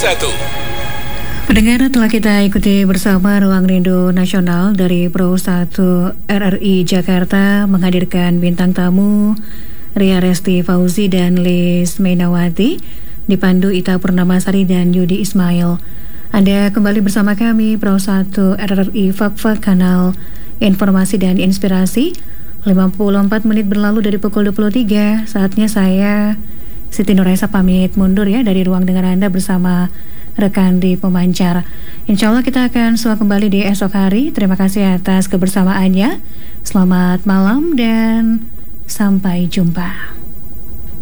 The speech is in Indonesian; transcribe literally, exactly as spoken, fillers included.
satu. Pendengar, telah kita ikuti bersama Ruang Rindu Nasional dari Pro satu R R I Jakarta menghadirkan bintang tamu Ria Resti Fauzi dan Liz Mainawati, dipandu Ita Purnamasari dan Yudi Ismail. Anda kembali bersama kami Pro satu R R I Fak-Fak, kanal informasi dan inspirasi. lima puluh empat menit berlalu dari pukul dua puluh tiga. Saatnya saya Siti Nuraisa pamit mundur ya dari ruang dengar Anda bersama rekan di pemancar. Insya Allah kita akan sua kembali di esok hari. Terima kasih atas kebersamaannya. Selamat malam dan sampai jumpa.